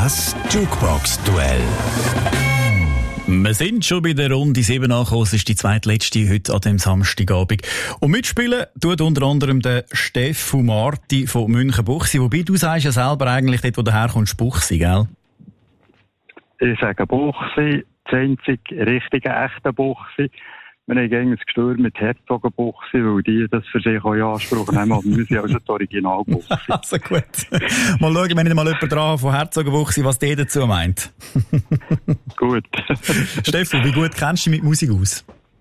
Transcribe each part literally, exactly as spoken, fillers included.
Das Jukebox-Duell. Wir sind schon bei der Runde sieben angekommen. Es ist die zweitletzte heute an dem Samstagabend. Und mitspielen tut unter anderem der Steffu Marti von Münchenbuchsee. Wobei du sagst ja selber eigentlich dort, wo du herkommst, Buchsee, gell? Ich sage Buchsee, das einzige richtige, echte Buchsee. Wir haben gegen das Gestör mit Herzogenbuchsee, weil die das für sich auch in Anspruch nehmen. Aber wir sind also die Originalbuchsee. Also gut. Mal schauen, wenn ich mal jemanden dran habe von Herzogenbuchsee, was der dazu meint. Gut. Steffu, wie gut kennst du dich mit Musik aus?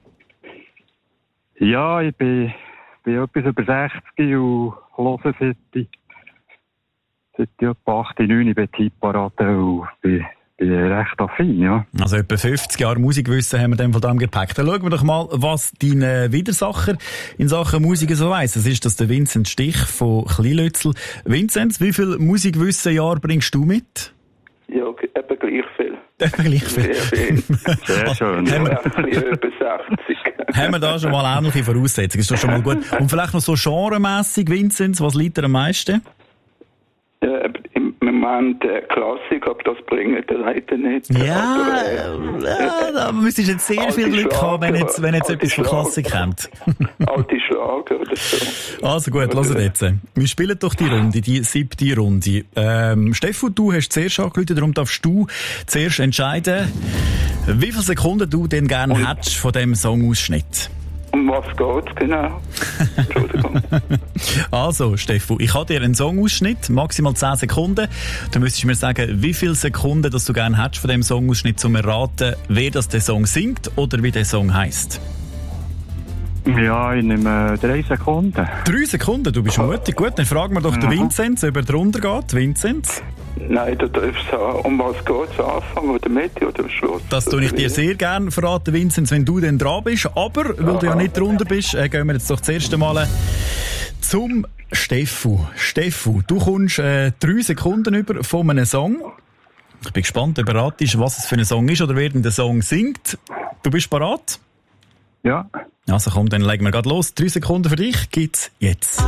Ja, ich bin, bin etwas über sechzig und höre seit ich, seit ich etwa acht, neun bin Tipparate und bin Ich bin recht affin, ja. Also etwa fünfzig Jahre Musikwissen haben wir in dem Fall Gepäck. Dann schauen wir doch mal, was dein Widersacher in Sachen Musik so weiss. Das ist das der Vincent Stich von Kleinlützel. Vinzenz, wie viel Musikwissen-Jahr bringst du mit? Ja, eben gleich viel. Eben gleich viel. Sehr viel. Sehr schön. Haben wir, ein bisschen über sechzig. haben wir da schon mal ähnliche Voraussetzungen? Ist doch schon mal gut. Und vielleicht noch so genremässig, Vinzenz, was liegt dir am meisten? Ja, im Moment äh, Klassik, aber das bringt leider nicht. Ja, aber, äh, ja, da müsstest du jetzt sehr viel Glück Schlager, haben, wenn jetzt, wenn jetzt etwas von Schlager. Klassik kommt. Alte Schlager oder so. Also gut, hört jetzt. Wir spielen doch die Runde, die siebte Runde. Ähm, Steffu, du hast zuerst angerufen, darum darfst du zuerst entscheiden, wie viele Sekunden du denn gerne hättest von diesem Songausschnitt. Um was geht's genau? Entschuldigung. Also, Steffu, ich habe dir einen Songausschnitt, maximal zehn Sekunden. Du müsstest mir sagen, wie viele Sekunden dass du gerne hättest von dem Songausschnitt, um zu erraten, wer das der Song singt oder wie der Song heisst. Ja, ich nehme drei Sekunden. Drei Sekunden? Du bist mutig. Gut, dann fragen wir doch den Vinzenz, ob er drunter geht. Vinzenz? Nein, du darfst sagen, um was geht's? Anfang oder Mitte oder am Schluss? Das tue ich dir sehr gerne verraten, Vinzenz, wenn du dann dran bist. Aber, weil du ja nicht drunter bist, äh, gehen wir jetzt doch das erste Mal zum Steffu. Steffu, du kommst äh, drei Sekunden über von einem Song. Ich bin gespannt, ob du ratest, was es für ein Song ist oder wer denn der Song singt. Du bist bereit? Ja. Also komm, dann legen wir gerade los. Drei Sekunden für dich gibt's jetzt.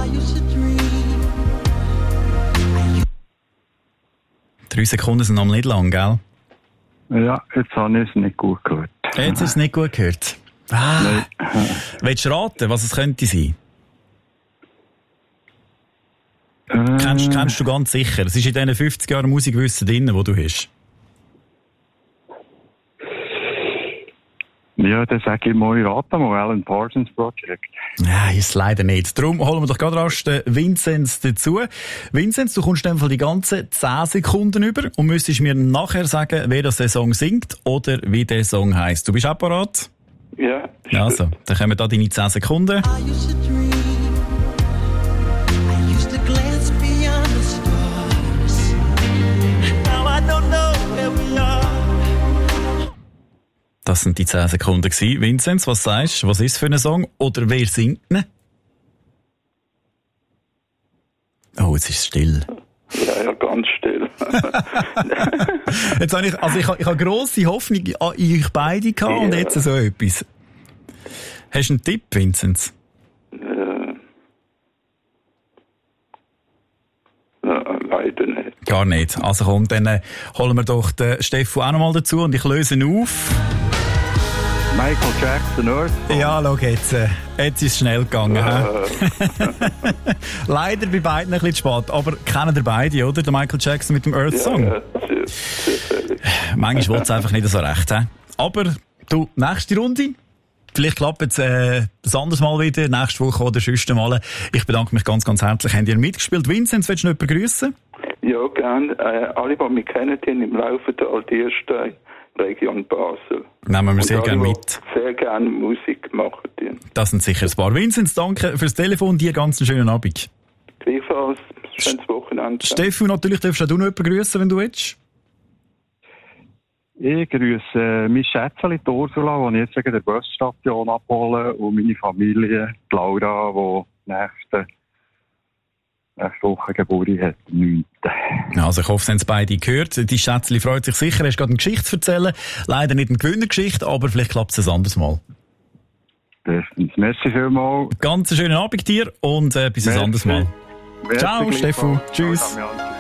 Drei Sekunden sind noch nicht lang, gell? Ja, jetzt habe ich es nicht gut gehört. Jetzt ist es nicht gut gehört. Ah. Nein. Willst du raten, was es könnte sein? Äh, Kennst, kennst du ganz sicher. Es ist in diesen fünfzig Jahren Musikwissen drin, die du hast. Ja, dann sage ich mal, raten mal, Alan Parsons Project. Nein, ist leider nicht. Darum holen wir doch gerade rasch den Vinzenz dazu. Vinzenz, du kommst in dem Fall die ganzen zehn Sekunden über und müsstest mir nachher sagen, wer das der Song singt oder wie der Song heisst. Du bist auch bereit? Ja. Also, dann kommen da deine zehn Sekunden. Das sind die zehn Sekunden gewesen. Vinzenz, was sagst du? Was ist es für ein Song? Oder wer singt ihn? Oh, jetzt ist es still. Ja, ja, ganz still. Jetzt habe ich, also ich habe, ich habe grosse Hoffnung in euch beide gehabt ja. Und jetzt so etwas. Hast du einen Tipp, Vinzenz? Äh, ja, leider nicht. Gar nicht. Also komm, dann äh, holen wir doch den Steffu auch noch mal dazu und ich löse ihn auf. Michael Jackson, Earth. Ja, schau jetzt. Äh, jetzt ist es schnell gegangen. Äh. Leider bei beiden ein bisschen zu spät. Aber kennen ihr beide, oder? Der Michael Jackson mit dem Earth Song. Ja, ja, sehr, sehr Manchmal will es einfach nicht so recht. He? Aber du, nächste Runde. Vielleicht klappt es äh, das anderes Mal wieder, nächste Woche oder sonst mal. Ich bedanke mich ganz, ganz herzlich. Habt ihr mitgespielt? Vinzenz, willst du noch jemanden grüßen? Ja, gerne. Äh, alle, die mich kennen, die im Laufe der Altierstein Region Basel. Nehmen wir sehr gerne mit. Sehr gerne Musik machen. Die. Das sind sicher ein paar. Vinzenz, danke fürs Telefon. Dir ganz einen schönen Abend. Gleichfalls. Schönes Wochenende. Steffu, natürlich darfst du auch noch jemanden grüßen, wenn du willst. Ich grüße mein Schätzchen, die Ursula, die ich jetzt wegen der Busstation abhole, und meine Familie, die Laura, die nächste, nächste Woche Geburt hat, neunte Also ich hoffe, Sie haben es beide gehört. Die Schätzchen freut sich sicher. Er ist gerade eine Geschichte zu erzählen. Leider nicht eine Gewinnergeschichte, aber vielleicht klappt es ein anderes Mal. Bestens. Merci vielmals. Ganz einen schönen Abend dir und äh, bis ein anderes Mal. Merci. Ciao, Merci Steffu. Tschüss. Ciao,